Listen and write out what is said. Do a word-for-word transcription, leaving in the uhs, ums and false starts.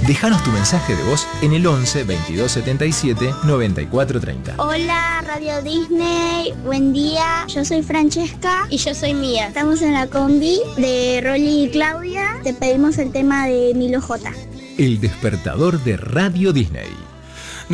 Déjanos tu mensaje de voz en el once veintidós setenta y siete noventa y cuatro treinta. Hola Radio Disney, buen día, yo soy Francesca y yo soy Mía. Estamos en la combi de Rolly y Claudia, te pedimos el tema de Milo J. El despertador de Radio Disney.